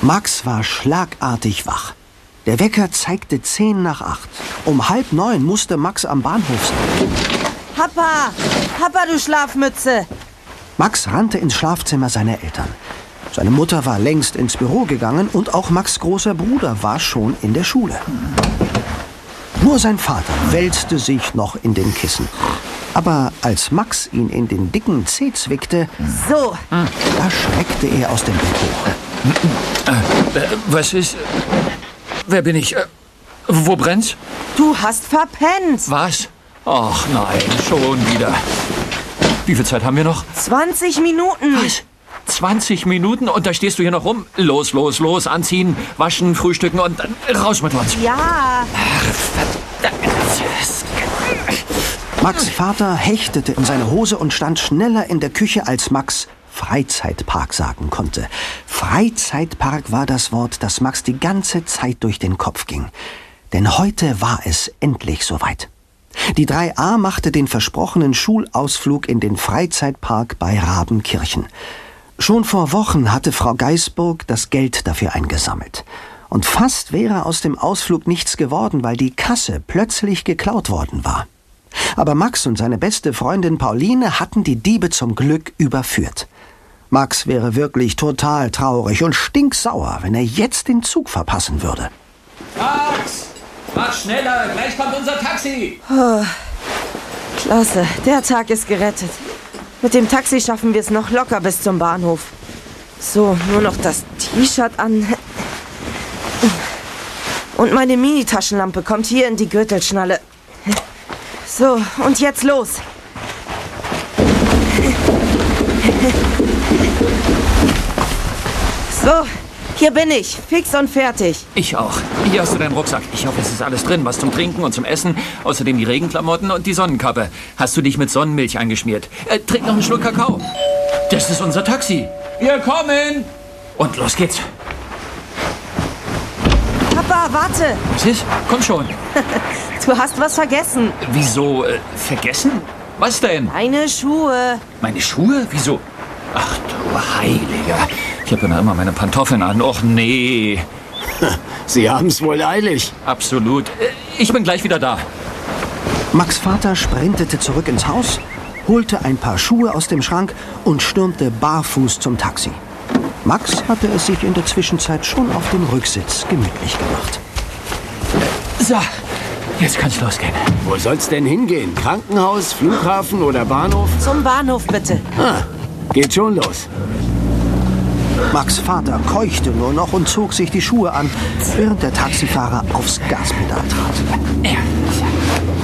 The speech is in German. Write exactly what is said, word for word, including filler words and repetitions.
Max war schlagartig wach. Der Wecker zeigte zehn nach acht. Um halb neun musste Max am Bahnhof sein. Papa! Papa, du Schlafmütze! Max rannte ins Schlafzimmer seiner Eltern. Seine Mutter war längst ins Büro gegangen und auch Max' großer Bruder war schon in der Schule. Nur sein Vater wälzte sich noch in den Kissen. Aber als Max ihn in den dicken Zeh zwickte, so, da schreckte er aus dem Bett hoch. Äh, was ist? Wer bin ich? Äh, wo brennt's? Du hast verpennt. Was? Ach nein, schon wieder. Wie viel Zeit haben wir noch? zwanzig Minuten. Was? zwanzig Minuten und da stehst du hier noch rum? Los, los, los, anziehen, waschen, frühstücken und dann raus mit uns. Ja. Ach, verdammt. Max' Vater hechtete in seine Hose und stand schneller in der Küche, als Max Freizeitpark sagen konnte. Freizeitpark war das Wort, das Max die ganze Zeit durch den Kopf ging. Denn heute war es endlich soweit. Die drei a machte den versprochenen Schulausflug in den Freizeitpark bei Rabenkirchen. Schon vor Wochen hatte Frau Geisburg das Geld dafür eingesammelt. Und fast wäre aus dem Ausflug nichts geworden, weil die Kasse plötzlich geklaut worden war. Aber Max und seine beste Freundin Pauline hatten die Diebe zum Glück überführt. Max wäre wirklich total traurig und stinksauer, wenn er jetzt den Zug verpassen würde. Max! Mach schneller, gleich kommt unser Taxi! Oh, klasse, der Tag ist gerettet. Mit dem Taxi schaffen wir es noch locker bis zum Bahnhof. So, nur noch das T-Shirt an. Und meine Mini-Taschenlampe kommt hier in die Gürtelschnalle. So, und jetzt los. So, hier bin ich, fix und fertig. Ich auch. Hier hast du deinen Rucksack. Ich hoffe, es ist alles drin. Was zum Trinken und zum Essen. Außerdem die Regenklamotten und die Sonnenkappe. Hast du dich mit Sonnenmilch eingeschmiert? Äh, trink noch einen Schluck Kakao. Das ist unser Taxi. Wir kommen. Und los geht's. Papa, warte. Was ist? Komm schon. Du hast was vergessen. Wieso? Äh, vergessen? Was denn? Deine Schuhe. Meine Schuhe? Wieso? Ach du Heiliger. Ich habe ja noch immer meine Pantoffeln an. Och nee. Sie haben's wohl eilig. Absolut. Äh, Ich bin gleich wieder da. Max' Vater sprintete zurück ins Haus, holte ein paar Schuhe aus dem Schrank und stürmte barfuß zum Taxi. Max hatte es sich in der Zwischenzeit schon auf dem Rücksitz gemütlich gemacht. So, jetzt kann's losgehen. Wo soll's denn hingehen? Krankenhaus, Flughafen oder Bahnhof? Zum Bahnhof, bitte. Ah, geht schon los. Max' Vater keuchte nur noch und zog sich die Schuhe an, während der Taxifahrer aufs Gaspedal trat. Ja.